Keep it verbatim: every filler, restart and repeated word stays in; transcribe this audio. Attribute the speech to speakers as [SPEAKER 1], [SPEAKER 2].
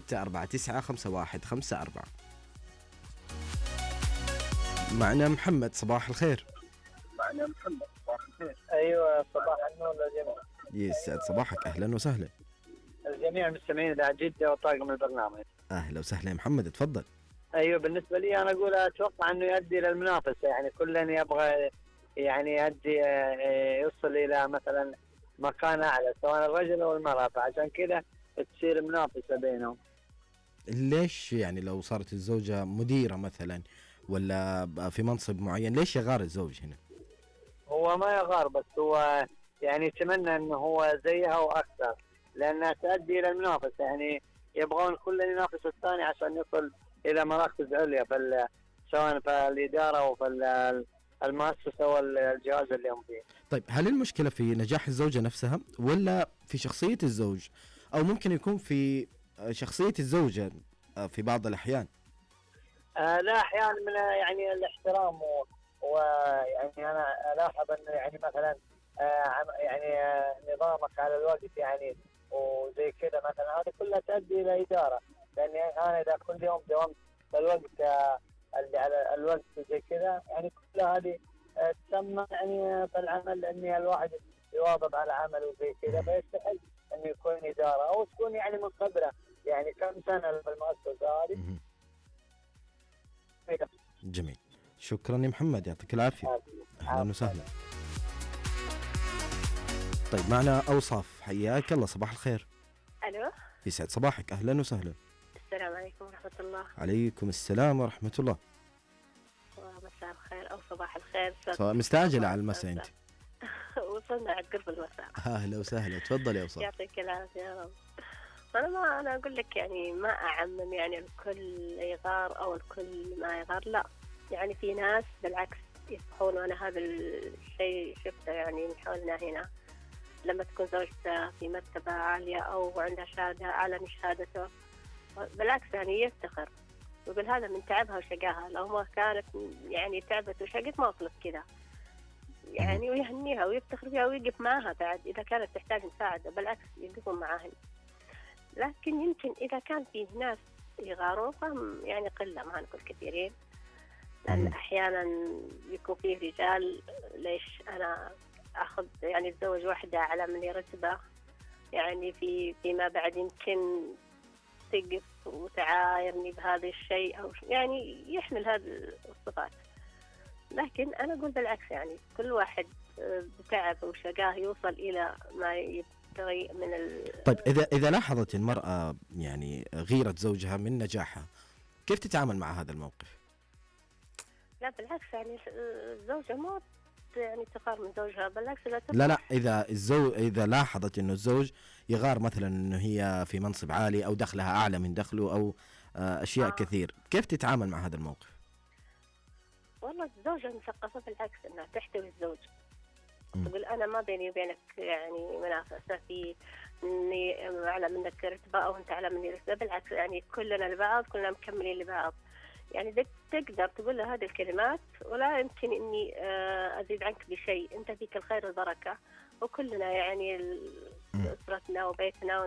[SPEAKER 1] ستة أربعة تسعة خمسة واحد خمسة أربعة. معنا محمد، صباح الخير.
[SPEAKER 2] معنا محمد، صباح الخير. أيوة، صباح النور للجميع.
[SPEAKER 1] يسعد صباحك، أهلا وسهلا.
[SPEAKER 2] الجميع المستمعين إلى جدة وطاقم البرنامج.
[SPEAKER 1] أهلا وسهلا يا محمد، اتفضل.
[SPEAKER 2] أيوة، بالنسبة لي أنا أقول أتوقع أنه يؤدي للمنافسة، يعني كل يبغى يعني يؤدي يوصل إلى مثلا مكان أعلى سواء الرجل أو المرأة، فعشان كده تصير منافسة بينهم.
[SPEAKER 1] ليش يعني لو صارت الزوجة مديرة مثلا ولا في منصب معين ليش يغار الزوج هنا؟
[SPEAKER 2] هو ما يغار، بس هو يعني يتمنى انه هو زيها واكثر، لانها تؤدي الى المنافسه، يعني يبغون كل ينافس الثاني عشان يصل الى مراكز عليا في سواء في الاداره او في المؤسسه والجهاز اللي هم فيه.
[SPEAKER 1] طيب، هل المشكله في نجاح الزوجه نفسها ولا في شخصيه الزوج، او ممكن يكون في شخصيه الزوجه في بعض الاحيان؟
[SPEAKER 2] آه لا، احيانا من يعني الاحترام، ويعني انا الاحظ انه يعني مثلا آه يعني آه نظامك على الوقت يعني وزي كذا مثلا، هذه كلها تؤدي الى اداره، لاني انا اذا كل يوم داومت الوقت آه اللي على الوقت زي كذا، يعني كل هذه آه تسمى يعني في العمل اني الواحد يواظب على عمله وزي كذا، فيستحق انه يكون اداره او تكون يعني من خبره، يعني كم سنه في المؤسسه هذه.
[SPEAKER 1] جميل، شكرا يا محمد، يعطيك العافية. أهلا وسهلا. طيب، معنا أوصاف، حياك الله، صباح الخير.
[SPEAKER 3] ألو،
[SPEAKER 1] يسعد صباحك، أهلا وسهلا.
[SPEAKER 3] السلام عليكم ورحمة الله.
[SPEAKER 1] عليكم السلام ورحمة الله.
[SPEAKER 3] مساء الخير أو صباح الخير.
[SPEAKER 1] مستعجلة على المساء أنت.
[SPEAKER 3] وصلنا على قرب المساء.
[SPEAKER 1] أهلا وسهلا، تفضل يا أوصاف.
[SPEAKER 3] يعطيك العافية يا رب. أنا ما أنا أقول لك يعني ما أعمم يعني الكل يغار أو الكل ما يغار، لا، يعني في ناس بالعكس يصحون، وأنا هذا الشيء شفته يعني من حولنا هنا، لما تكون زوجته في مرتبة عالية أو عندها شهادة أعلى من شهادته، بالعكس يعني يفتخر ويقول هذا من تعبها وشقاها، لو ما كانت يعني تعبت وشقت ما وصلت كذا يعني، ويهنيها ويفتخر فيها ويقف معها بعد إذا كانت تحتاج مساعدة، بالعكس يقفون معاهن. لكن يمكن إذا كان فيه ناس يغارون فهم يعني قلة، ما نقول كثيرين، لأن أحيانا يكون فيه رجال ليش أنا أخذ يعني أتزوج واحدة على مني رتبة، يعني في فيما بعد يمكن تقف وتعايرني بهذا الشيء أو يعني يحمل هذه الصفات. لكن أنا أقول بالعكس، يعني كل واحد بتعب وشقاه يوصل إلى ما يبتغي من ال...
[SPEAKER 1] طيب، إذا إذا لاحظت المرأة يعني غيرة زوجها من نجاحها، كيف تتعامل مع هذا الموقف؟
[SPEAKER 3] لا بالعكس، يعني الزوجة مو يعني تغار من زوجها، بالعكس لا
[SPEAKER 1] لا لا إذا الزوج إذا لاحظت إنه الزوج يغار مثلا إنه هي في منصب عالي أو دخلها أعلى من دخله أو أشياء آه. كثير، كيف تتعامل مع هذا الموقف؟
[SPEAKER 3] والله الزوجة مثقفة بالعكس إنها تحتوي الزوج، تقول أنا ما بيني وبينك يعني منافسة في إني أعلى منك رتبة أو أنت أعلى مني رتبة، بالعكس يعني كلنا لبعض، كلنا مكملين لبعض، يعني تقدر تقول له هذه الكلمات ولا يمكن إني أزيد عنك بشيء، أنت فيك الخير والبركة، وكلنا يعني أسرتنا وبيتنا